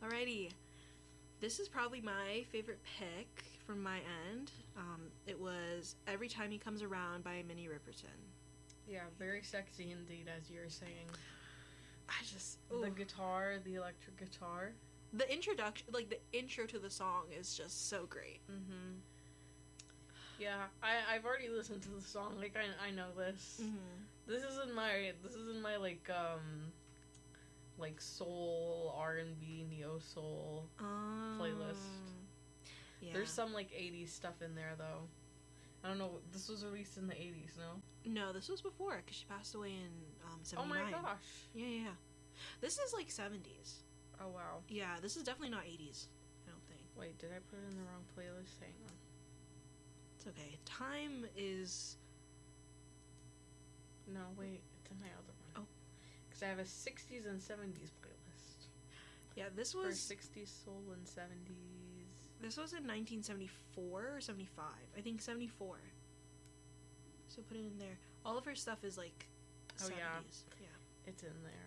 Alrighty. This is probably my favorite pick from my end. It was Every Time He Comes Around by Minnie Riperton. Yeah, very sexy indeed, as you were saying. The guitar, the electric guitar. The introduction, like the intro to the song is just so great. Mm-hmm. Yeah, I've already listened to the song. Like, I know this. Mm-hmm. This is in my like soul, R&B, neo soul playlist. Yeah. There's some like 80s stuff in there though. I don't know. This was released in the 80s, no? No, this was before because she passed away in 79. Oh my gosh. Yeah. This is like 70s. Oh wow. Yeah, this is definitely not 80s. I don't think. Wait, did I put it in the wrong playlist? Hang on. It's okay. Time is. No, wait. It's in my other one. Oh. Because I have a 60s and 70s playlist. Yeah, this was. For 60s soul and 70s. This was in 1974 or 75. I think 74. So put it in there. All of her stuff is like 70s. Yeah. It's in there.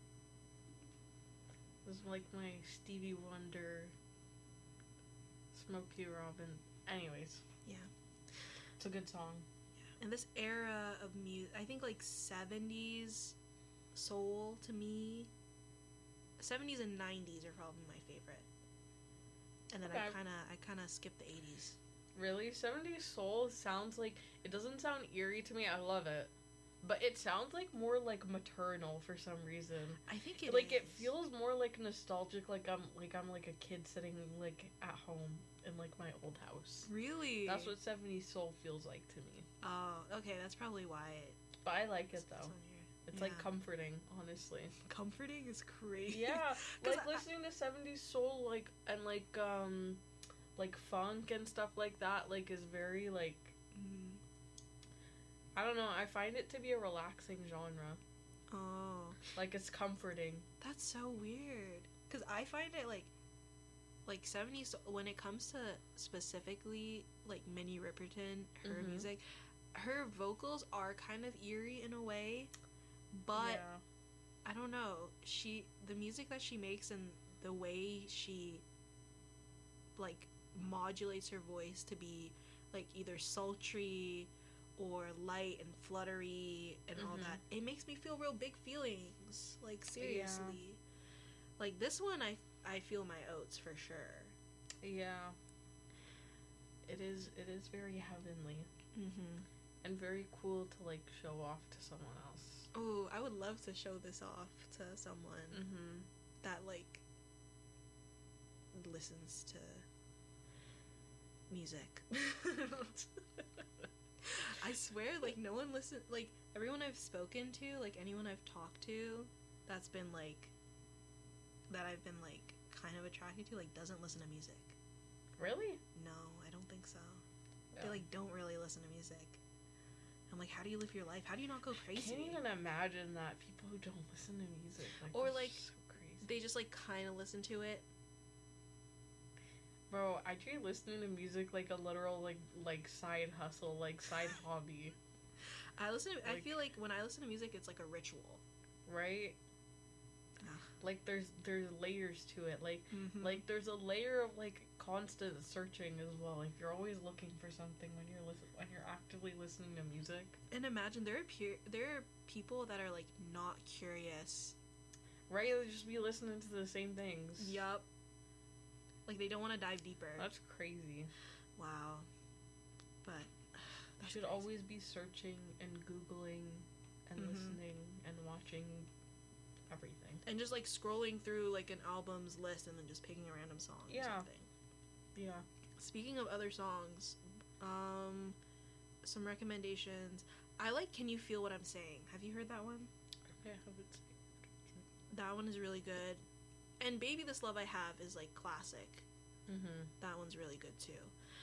This is like my Stevie Wonder, Smokey Robin. Anyways. Yeah. It's a good song. Yeah. And this era of music, I think like 70s soul to me. 70s and 90s are probably my favorite. And then okay. I kind of skipped the 80s. Really? 70s soul sounds like, it doesn't sound eerie to me. I love it. But it sounds like more like maternal for some reason. I think it like is. It feels more like nostalgic, like I'm like a kid sitting like at home in like my old house. Really? That's what 70s soul feels like to me. Oh, okay, that's probably why But I like it though. It's yeah. like comforting, honestly. Comforting is crazy. Yeah, like listening to 70s soul like and like funk and stuff like that like is very like I don't know, I find it to be a relaxing genre. Oh. Like it's comforting. That's so weird. Cuz I find it like 70s when it comes to specifically like Minnie Riperton, her music, her vocals are kind of eerie in a way. But I don't know, the music that she makes and the way she like modulates her voice to be like either sultry or light and fluttery and all that, it makes me feel real big feelings, like seriously. Like this one I feel my oats for sure. Yeah, it is very heavenly. And very cool to like show off to someone else. Oh, I would love to show this off to someone that like listens to music. I swear, like no one like everyone I've spoken to, like anyone I've talked to that's been like that I've been like kind of attracted to, like doesn't listen to music. Really? No, I don't think so. Yeah. They like don't really listen to music. I'm like, how do you live your life? How do you not go crazy? I can't even imagine that people who don't listen to music or like so crazy. They just like kind of listen to it. Bro, I treat listening to music like a literal like side hustle, like side hobby. I feel like when I listen to music, it's like a ritual, right? Like there's layers to it. Like there's a layer of like constant searching as well. Like you're always looking for something when you're actively listening to music. And imagine there are people that are like not curious. Right? They just be listening to the same things. Yup. Like they don't want to dive deeper. That's crazy. Wow. But you should always be searching and Googling and listening and watching everything. And just like scrolling through like an album's list and then just picking a random song or something. Yeah. Speaking of other songs, some recommendations. I like Can You Feel What I'm Saying? Have you heard that one? Okay, I haven't seen it. That one is really good. And Baby This Love I Have is like classic. That one's really good too.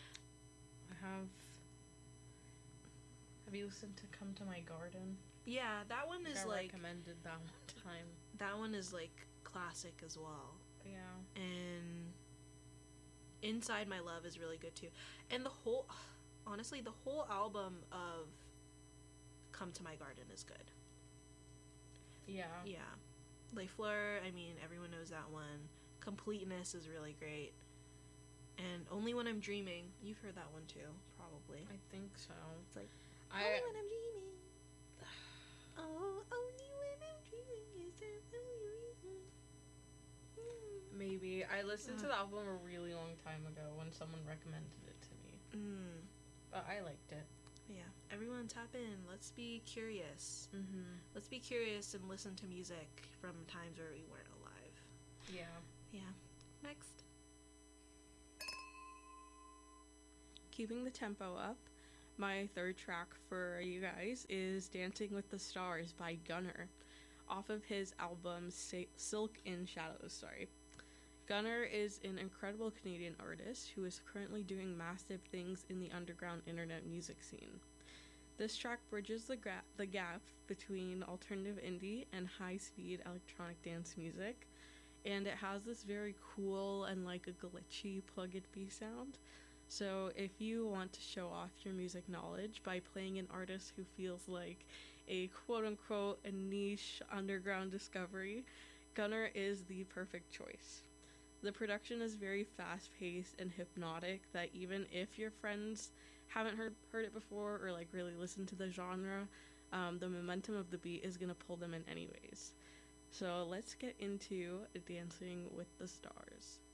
Have you listened to Come to My Garden? Yeah, that one is I like recommended that one time. That one is like classic as well. Yeah. And Inside My Love is really good too. And honestly, the whole album of Come to My Garden is good. Yeah. Yeah. Les Fleurs, I mean, everyone knows that one. completeness is really great. And Only When I'm Dreaming, you've heard that one too, probably. I think so. It's like, only when I'm dreaming. Oh, only when I'm dreaming is the only reason. Maybe. I listened to the album a really long time ago when someone recommended it to me. But I liked it. Yeah. Everyone tap in. Let's be curious. Mm-hmm. Let's be curious and listen to music from times where we weren't alive. Yeah. Yeah. Next. Keeping the tempo up, my third track for you guys is Dancing with the Stars by Gunner, off of his album Silk in Shadows. Gunner is an incredible Canadian artist who is currently doing massive things in the underground internet music scene. This track bridges the gap between alternative indie and high-speed electronic dance music, and it has this very cool and like a glitchy plug-and-play sound. So if you want to show off your music knowledge by playing an artist who feels like a quote-unquote a niche underground discovery, Gunner is the perfect choice. The production is very fast-paced and hypnotic that even if your friends haven't heard it before or like really listened to the genre, the momentum of the beat is going to pull them in anyways. So let's get into Dancing with the Stars.